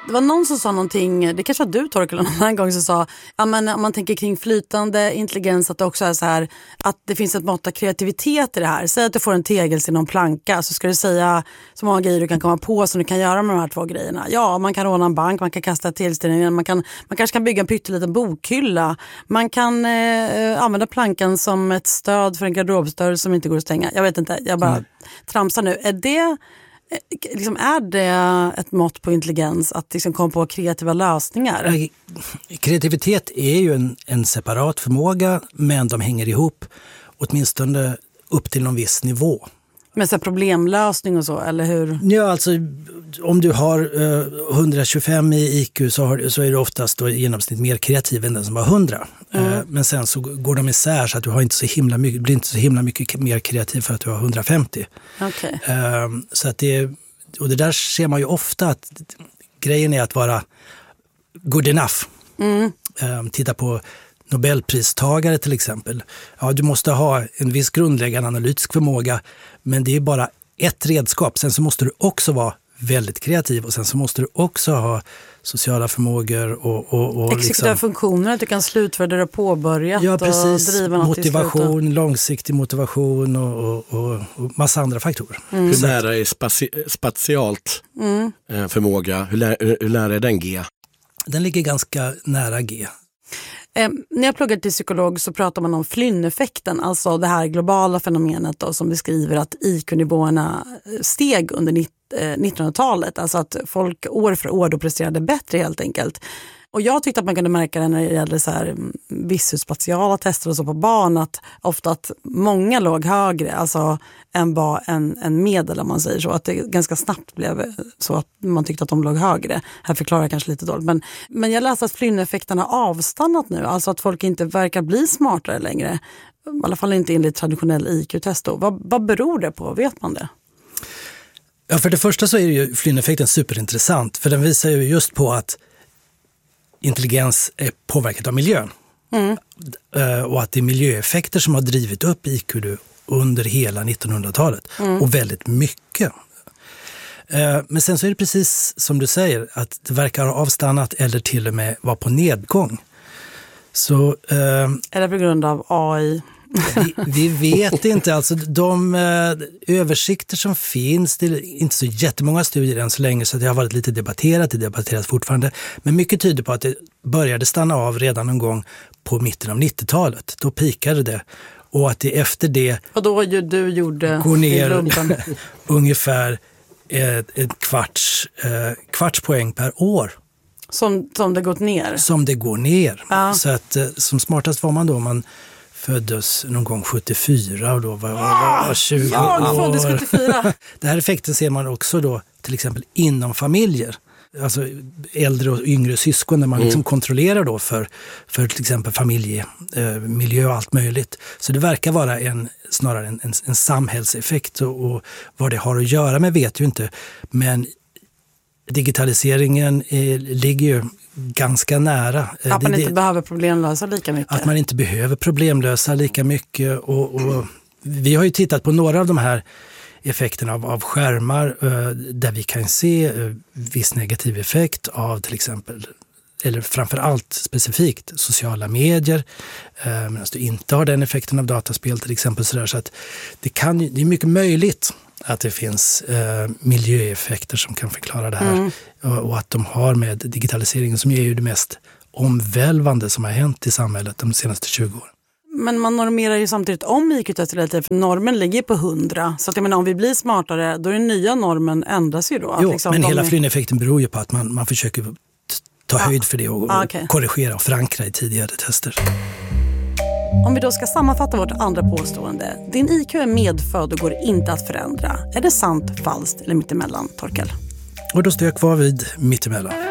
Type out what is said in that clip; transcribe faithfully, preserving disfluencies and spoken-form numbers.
Det var någon som sa någonting, det kanske var du Torkel någon annan gång som sa, ja, men om man tänker kring flytande intelligens att det också är så här, att det finns ett mått av kreativitet i det här. Säg att du får en tegel till någon planka, så ska du säga så många grejer du kan komma på som du kan göra med de här två grejerna. Ja, man kan råna en bank, man kan kasta tillställningen, man, kan, man kanske kan bygga en pytteliten bokhylla, man kan eh, använda plankan som ett stöd för en garderobsdörr som inte går att stänga. Jag vet inte, jag bara mm. tramsar nu. Är det... Liksom, är det ett mått på intelligens att liksom komma på kreativa lösningar? Kreativitet är ju en, en separat förmåga, men de hänger ihop åtminstone upp till någon viss nivå. Men så problemlösning och så, eller hur? Ja, alltså om du har uh, hundratjugofem i I Q så, har, så är du oftast då i genomsnitt mer kreativ än den som har hundra. Mm. Uh, men sen så går de isär så att du har inte så himla mycket, blir inte så himla mycket mer kreativ för att du har hundrafemtio. Okay. Uh, så att det, och det där ser man ju ofta att grejen är att vara good enough. Mm. Uh, titta på Nobelpristagare till exempel. Ja, du måste ha en viss grundläggande analytisk förmåga, men det är bara ett redskap. Sen så måste du också vara väldigt kreativ och sen så måste du också ha sociala förmågor och, och, och exekutiva liksom, funktioner, att du kan slutföra det du har påbörjat. Ja, precis. Och driva något motivation, långsiktig motivation och, och, och, och massa andra faktorer. Mm. Hur nära är spaci- spatialt mm. förmåga? Hur, lä- hur nära är den G? Den ligger ganska nära G. Eh, när jag pluggar till psykolog så pratar man om Flynn-effekten, alltså det här globala fenomenet då, som beskriver att I Q-nivåerna steg under nittonhundratalet. Alltså att folk år för år då presterade bättre helt enkelt. Och jag tyckte att man kunde märka det när det gällde så här visuspatiala tester och så på barn, att ofta att många låg högre, alltså än bara en, en medel om man säger så. Att det ganska snabbt blev så att man tyckte att de låg högre. Här förklarar jag kanske lite dåligt. Men, men jag läste att Flynn-effekten har avstannat nu. Alltså att folk inte verkar bli smartare längre. I alla fall inte enligt traditionell I Q-test då. Vad, vad beror det på? Vet man det? Ja, för det första så är ju Flynn-effekten superintressant. För den visar ju just på att intelligens är påverkat av miljön. Mm. Och att det är miljöeffekter som har drivit upp I Q under hela nittonhundratalet. Mm. Och väldigt mycket. Men sen så är det precis som du säger, att det verkar ha avstannat eller till och med vara på nedgång. Så, är det på grund av A I? Vi, vi vet inte. Alltså de eh, översikter som finns, det är inte så jättemånga studier än så länge, så det har varit lite debatterat, det debatteras fortfarande. Men mycket tyder på att det började stanna av redan någon gång på mitten av nittiotalet. Då pikade det. Och att det efter det och då ju du gjorde går ner ungefär ett, ett kvarts, eh, kvarts poäng per år. Som, som det gått ner? Som det går ner. Ja. Så att eh, som smartast var man då man föddes någon gång sjuttiofyra och då var, var, var tjugo ja, år. Föddes sjuttiofyra. Den här effekten ser man också då till exempel inom familjer. Alltså äldre och yngre syskon där man liksom mm. kontrollerar då för, för till exempel familjemiljö eh, och allt möjligt. Så det verkar vara en, snarare en, en, en samhällseffekt och, och vad det har att göra med vet ju inte. Men digitaliseringen eh, ligger ju ganska nära. Att man det, inte det, behöver problemlösa lika mycket. Att man inte behöver problemlösa lika mycket. Och, och vi har ju tittat på några av de här effekterna av, av skärmar eh, där vi kan se eh, viss negativ effekt av till exempel, eller framförallt specifikt sociala medier, eh, medan du inte har den effekten av dataspel till exempel. Så, där, så att det, kan, det är mycket möjligt att det finns eh, miljöeffekter som kan förklara det här. Mm. Och, och att de har med digitaliseringen, som är ju det mest omvälvande som har hänt i samhället de senaste tjugo åren. Men man normerar ju samtidigt om I Q-test hela tiden, för normen ligger på hundra. Så att jag menar, om vi blir smartare, då är den nya normen ändras ju då. Jo, att liksom men hela är... Flynn-effekten beror ju på att man, man försöker ta ah. höjd för det och, ah, okay. och korrigera och förankra i tidigare tester. Om vi då ska sammanfatta vårt andra påstående. Din I Q är medfödd och går inte att förändra. Är det sant, falskt eller mittemellan, Torkel? Och då står jag kvar vid mittemellan.